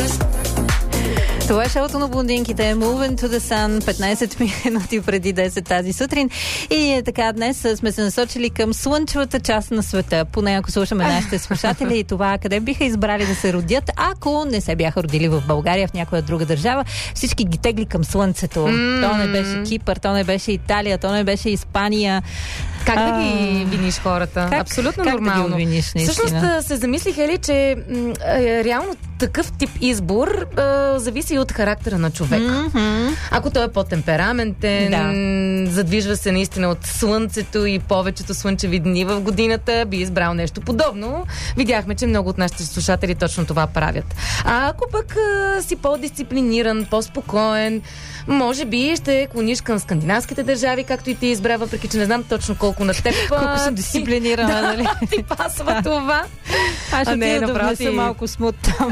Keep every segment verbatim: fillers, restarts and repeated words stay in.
Това е шоуто на блондинките. Moving to the Sun, петнайсет минути преди десет тази сутрин. И е така, днес сме се насочили към слънчевата част на света. Поне ако слушаме нашите слушатели и това къде биха избрали да се родят, ако не се бяха родили в България, в някоя друга държава. Всички ги тегли към слънцето. Mm-hmm. То не беше Кипър, то не беше Италия, то не беше Испания. Как а... да ги виниш хората? Как, Абсолютно как нормално. Да ги обвиниш, всъщност се замислиха ли, че м- реално такъв тип избор а, зависи от характера на човека. Mm-hmm. Ако той е по-темпераментен, да. задвижва се наистина от слънцето и повечето слънчеви дни в годината, би избрал нещо подобно. Видяхме, че много от нашите слушатели точно това правят. А ако пък а, си по-дисциплиниран, по-спокоен, може би ще клониш към скандинавските държави, както и ти избра, въпреки че не знам точно колко на теб. Колко съм дисциплинирана, да, нали? Ти пасва това. Аз ще отида да внеса малко смут там.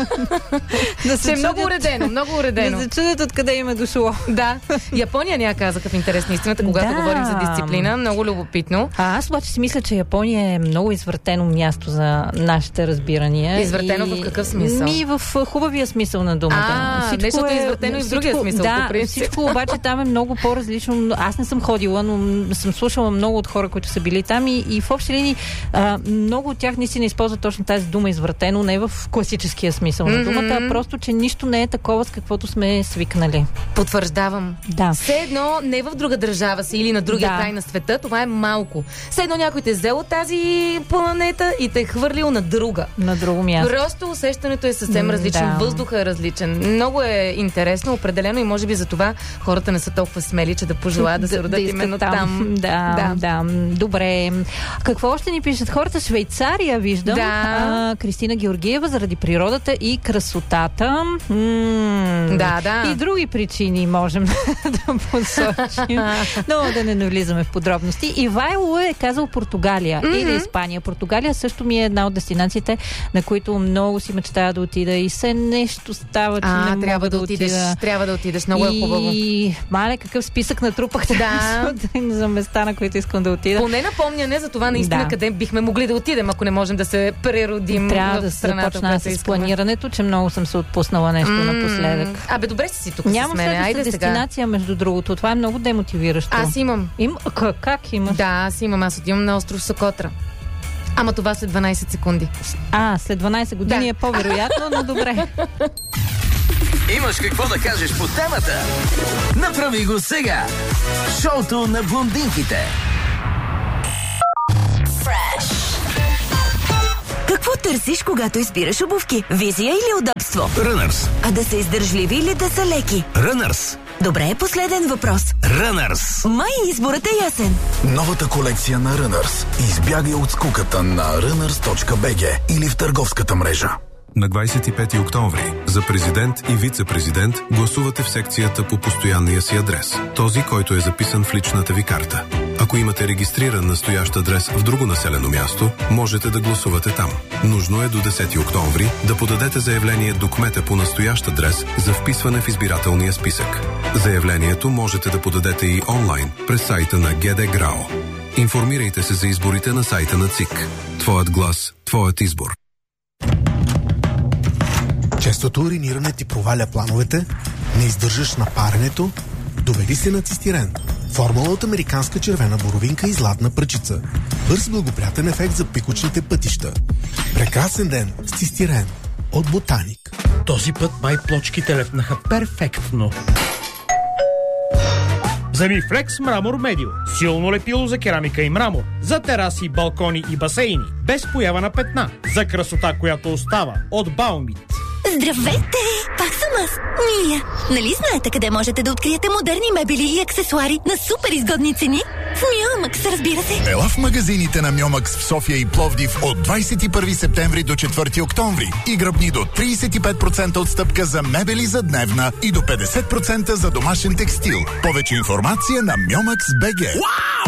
Да се е много уредено, много уредено. Да се чудят откъде им е дошло. Да. Япония ни я казаха в интерес на истината, когато да. говорим за дисциплина. Много любопитно. А аз обаче си мисля, че Япония е много извъртено място за нашите разбирания. Извъртено и... в какъв смисъл? Ми в хубавия смисъл на думата. А, нещо е извъртено и в другия смисъл. Да, всичко обаче там е много по-различно. Аз не съм ходила, но съм слушала много от хора, които са били там и, и в общи линии а, много от тях наистина използват точно тази дума извъртено, не в класическия смисъл mm-hmm. на думата, а просто, че нищо не е такова, с каквото сме свикнали. Потвърждавам. Да. Все едно не в друга държава си или на другия да. край на света, това е малко. Все едно някой те е взел от тази планета и те е хвърлил на друга. На друго място. Просто усещането е съвсем различно, да. въздуха е различен. Много е интересно, определено и може би за това хората не са толкова смели, че да пожелаят да се родят да именно там. там. Да, да, да. Добре. Какво още ни пишат хората? Швейцария, виждам. Да. А, Кристина Георгиева заради природата и красотата. М- да, да. И други причини можем да посочим. Но да не навлизаме в подробности. Ивайло е казал Португалия mm-hmm. или Испания. Португалия също ми е една от дестинациите, на които много си мечтая да отида и се нещо става, че а, не трябва мога да, да отидеш. отида. Трябва да отидеш. Много и... е хубаво. И мале, какъв списък натрупахте да. за места, на които искам да отида. Поне напомняне за това наистина да. къде бихме могли да отидем, ако не можем да се преродим трябва в да страната. Трябва да започна с планирането, че много съм се отпуснала нещо mm. напоследък. Абе, добре си си тук Няма с мен. Няма следваща дестинация, между другото. Това е много демотивиращо. Аз имам. Им... Как, как имаш? Да, аз имам. Аз отивам на остров Сокотра. Ама това след дванайсет секунди. А, след дванайсет години да. е по-вероятно, но добре. Имаш какво да кажеш по темата? Направи го сега! Шоуто на блондинките. Какво търсиш, когато избираш обувки? Визия или удобство? Runners. А да са издържливи или да са леки? Runners. Добре, последен въпрос. Runners. Май изборът е ясен. Новата колекция на Runners. Избягай от скуката на runners точка би джи или в търговската мрежа. На двайсет и пети октомври за президент и вице-президент гласувате в секцията по постоянния си адрес. Този, който е записан в личната ви карта. Ако имате регистриран настоящ адрес в друго населено място, можете да гласувате там. Нужно е до десети октомври да подадете заявление до кмета по настоящ адрес за вписване в избирателния списък. Заявлението можете да подадете и онлайн през сайта на ГД ГРАО. Информирайте се за изборите на сайта на ЦИК. Твоят глас, твоят избор. Честото уриниране ти проваля плановете, не издържаш на паренето, доведи се на цистирен. Формула от американска червена боровинка и златна пръчица. Бърз благоприятен ефект за пикочните пътища. Прекрасен ден с цистирен от Ботаник. Този път май плочките лепнаха перфектно. Вземи Флекс Мрамор Медио. Силно лепило за керамика и мрамор. За тераси, балкони и басейни. Без поява на петна. За красота, която остава. От Баумит. Здравейте! Пак съм аз, Мия. Нали знаете къде можете да откриете модерни мебели и аксесуари на супер изгодни цени? В Мьомакс, разбира се. Ела в магазините на Мьомакс в София и Пловдив от двайсет и първи септември до четвърти октомври и гръбни до трийсет и пет процента отстъпка за мебели за дневна и до петдесет процента за домашен текстил. Повече информация на Мьомакс точка би джи.